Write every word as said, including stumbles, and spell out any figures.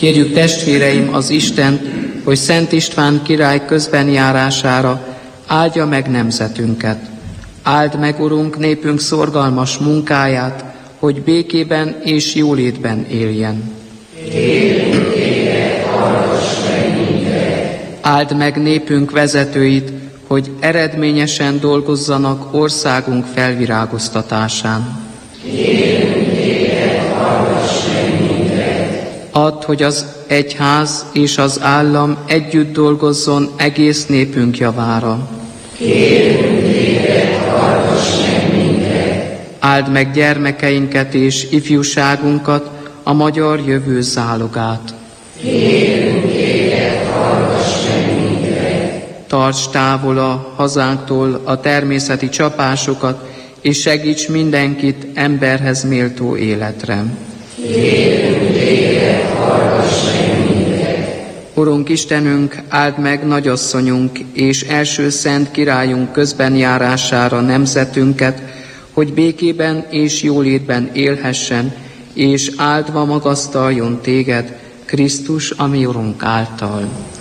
Kérjük testvéreim az Istent, hogy Szent István király közbenjárására áldja meg nemzetünket. Áld meg, Urunk, népünk szorgalmas munkáját, hogy békében és jólétben éljen. Kérünk téged, hallgass meg minket! Áld meg népünk vezetőit, hogy eredményesen dolgozzanak országunk felvirágoztatásán. Kérünk téged, hallgass meg minket! Add, hogy az egyház és az állam együtt dolgozzon egész népünk javára. Kérünk téged, hallgass meg minket! Áld meg gyermekeinket és ifjúságunkat, a magyar jövő zálogát. Kérünk téged, hallgass meg minket! Tarts távol a hazánktól a természeti csapásokat, és segíts mindenkit emberhez méltó életre. Kérünk téged, hallgass meg minket! Urunk Istenünk, áld meg nagyasszonyunk és első szent királyunk közbenjárására nemzetünket, hogy békében és jólétben élhessen, és áldva magasztaljon téged, Krisztus, a mi Urunk által.